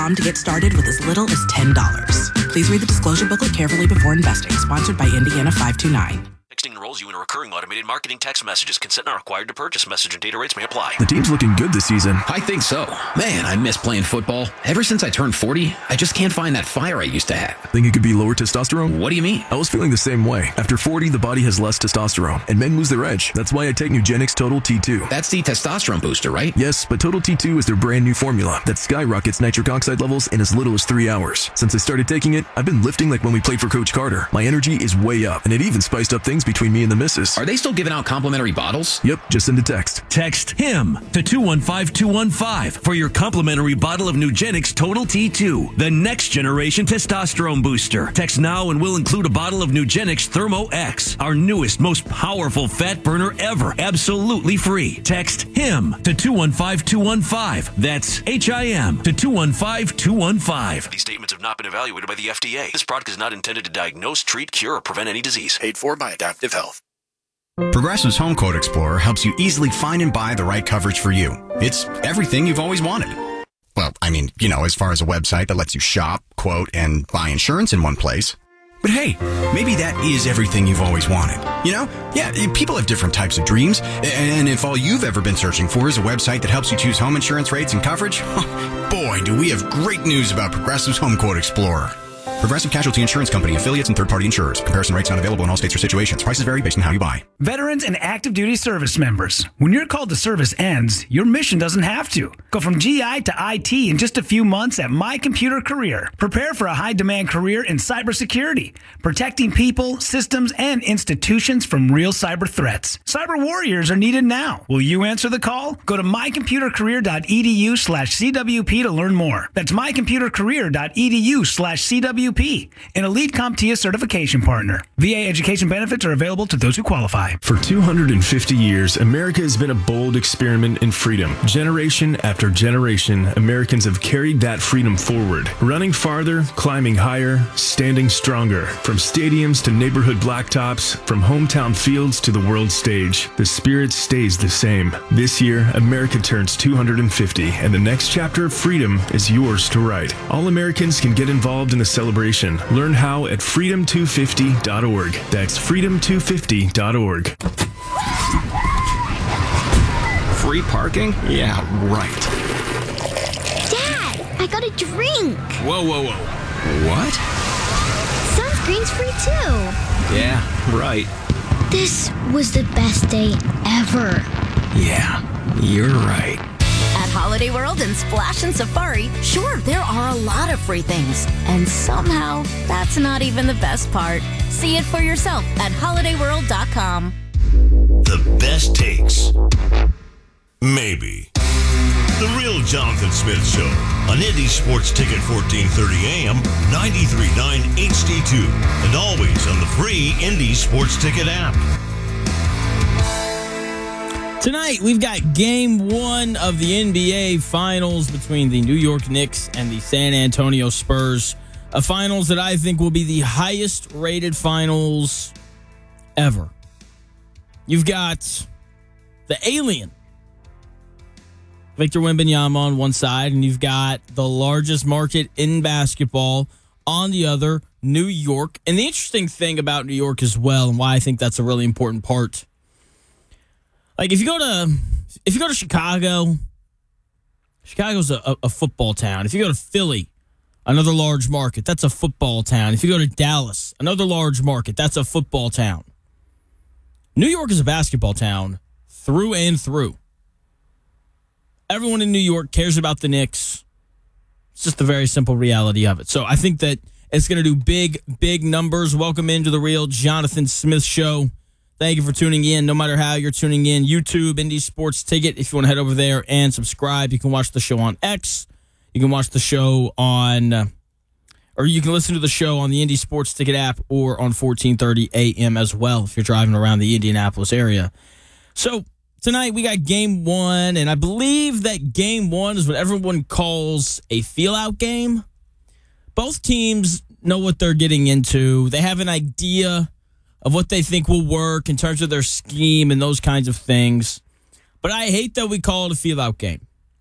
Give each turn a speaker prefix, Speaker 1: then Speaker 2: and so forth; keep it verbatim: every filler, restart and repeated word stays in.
Speaker 1: to get started with as little as ten dollars. Please read the disclosure booklet carefully before investing. Sponsored by Indiana five two nine.
Speaker 2: Texting enrolls you in a recurring automated marketing text messages. Consent not required to purchase. Message and data rates may apply.
Speaker 3: The team's looking good this season.
Speaker 4: I think so. Man, I miss playing football. Ever since I turned forty, I just can't find that fire I used to have.
Speaker 3: Think it could be lower testosterone?
Speaker 4: What do you mean?
Speaker 3: I was feeling the same way. After forty, the body has less testosterone, and men lose their edge. That's why I take Nugenix Total T two.
Speaker 4: That's the testosterone booster, right?
Speaker 3: Yes, but Total T two is their brand new formula that skyrockets nitric oxide levels in as little as three hours. Since I started taking it, I've been lifting like when we played for Coach Carter. My energy is way up, and it even spiced up things between me and the missus.
Speaker 4: Are they still giving out complimentary bottles?
Speaker 3: Yep, just send a text.
Speaker 5: Text HIM to two one five two one five for your complimentary bottle of Nugenix Total T two, the next generation testosterone booster. Text now and we'll include a bottle of Nugenix Thermo X, our newest, most powerful fat burner ever, absolutely free. Text HIM to two one five two one five. That's H I M to two one five two one five.
Speaker 2: These statements have not been evaluated by the F D A. This product is not intended to diagnose, treat, cure, or prevent any disease.
Speaker 6: Paid for by Adaptive Health.
Speaker 7: Progressive's Home Quote Explorer helps you easily find and buy the right coverage for you. It's everything you've always wanted. Well, I mean, you know, as far as a website that lets you shop, quote, and buy insurance in one place. But hey, maybe that is everything you've always wanted. You know? Yeah, people have different types of dreams. And if all you've ever been searching for is a website that helps you choose home insurance rates and coverage, boy, do we have great news about Progressive's Home Quote Explorer. Progressive Casualty Insurance Company, affiliates, and third-party insurers. Comparison rates not available in all states or situations. Prices vary based on how you buy.
Speaker 8: Veterans and active duty service members. When your call to service ends, your mission doesn't have to. Go from G I to I T in just a few months at My Computer Career. Prepare for a high-demand career in cybersecurity, protecting people, systems, and institutions from real cyber threats. Cyber warriors are needed now. Will you answer the call? Go to mycomputercareer.edu slash CWP to learn more. That's mycomputercareer.edu slash CWP. An Elite CompTIA certification partner. V A education benefits are available to those who qualify.
Speaker 9: For two hundred fifty years, America has been a bold experiment in freedom. Generation after generation, Americans have carried that freedom forward, running farther, climbing higher, standing stronger. From stadiums to neighborhood blacktops, from hometown fields to the world stage, the spirit stays the same. This year, America turns two hundred fifty, and the next chapter of freedom is yours to write. All Americans can get involved in the celebration. Learn how at freedom two fifty dot org. That's freedom two fifty dot org.
Speaker 7: Free parking? Yeah, right.
Speaker 10: Dad, I got a drink.
Speaker 7: Whoa, whoa, whoa. What?
Speaker 10: Sunscreen's free too.
Speaker 7: Yeah, right.
Speaker 10: This was the best day ever.
Speaker 7: Yeah, you're right.
Speaker 11: At Holiday World and Splash and Safari, sure, there are a lot of free things. And somehow, that's not even the best part. See it for yourself at holiday world dot com.
Speaker 12: The best takes. Maybe. The Real Jonathan Smith Show on Indy Sports Ticket fourteen thirty A M, ninety-three point nine H D two, and always on the free Indy Sports Ticket app.
Speaker 13: Tonight, we've got game one of the N B A Finals between the New York Knicks and the San Antonio Spurs. A finals that I think will be the highest rated finals ever. You've got the alien, Victor Wembanyama, on one side, and you've got the largest market in basketball on the other, New York. And the interesting thing about New York as well, and why I think that's a really important part, like if you go to if you go to Chicago, Chicago's a, a football town. If you go to Philly, another large market, that's a football town. If you go to Dallas, another large market, that's a football town. New York is a basketball town through and through. Everyone in New York cares about the Knicks. It's just the very simple reality of it. So I think that it's going to do big, big numbers. Welcome into the Real Jonathan Smith Show. Thank you for tuning in, no matter how you're tuning in. YouTube, Indy Sports Ticket, if you want to head over there and subscribe. You can watch the show on X. You can watch the show on, uh, or you can listen to the show on the Indy Sports Ticket app or on fourteen thirty A M as well if you're driving around the Indianapolis area. So tonight we got game one, and I believe that game one is what everyone calls a feel-out game. Both teams know what they're getting into. They have an idea of what they think will work in terms of their scheme and those kinds of things. But I hate that we call it a feel-out game.